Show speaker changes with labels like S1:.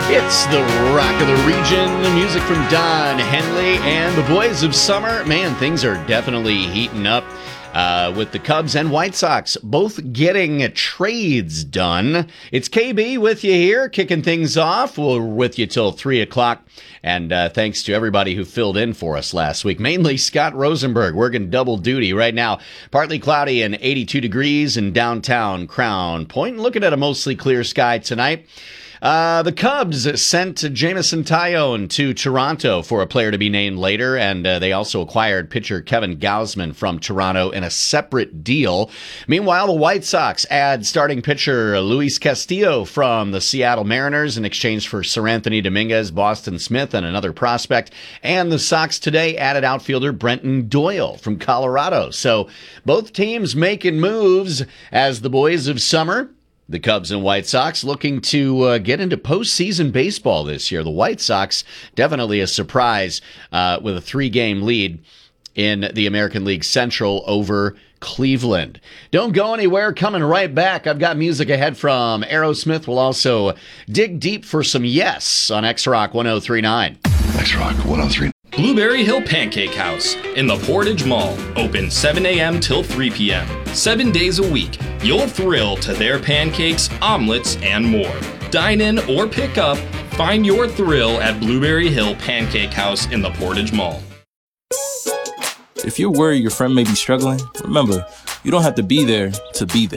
S1: It's the Rock of the Region, the music from Don Henley and the Boys of Summer. Man, things are definitely heating up with the Cubs and White Sox both getting trades done. It's KB with you here, kicking things off. We're with you till 3 o'clock. And thanks to everybody who filled in for us last week, mainly Scott Rosenberg, working double duty right now. Partly cloudy and 82 degrees in downtown Crown Point. Looking at a mostly clear sky tonight. The Cubs sent Jameson Taillon to Toronto for a player to be named later, and they also acquired pitcher Kevin Gausman from Toronto in a separate deal. Meanwhile, the White Sox add starting pitcher Luis Castillo from the Seattle Mariners in exchange for Seranthony Dominguez, Boston Smith, and another prospect. And the Sox today added outfielder Brenton Doyle from Colorado. So both teams making moves as the Boys of Summer. The Cubs and White Sox looking to get into postseason baseball this year. The White Sox, definitely a surprise with a 3-game lead in the American League Central over Cleveland. Don't go anywhere. Coming right back. I've got music ahead from Aerosmith. We'll also dig deep for some Yes on X-Rock 1039.
S2: X-Rock 103.
S3: Blueberry Hill Pancake House in the Portage Mall. Open 7 a.m. till 3 p.m. 7 days a week. You'll thrill to their pancakes, omelets, and more. Dine in or pick up. Find your thrill at Blueberry Hill Pancake House in the Portage Mall.
S4: If you're worried your friend may be struggling, remember, you don't have to be there to be there.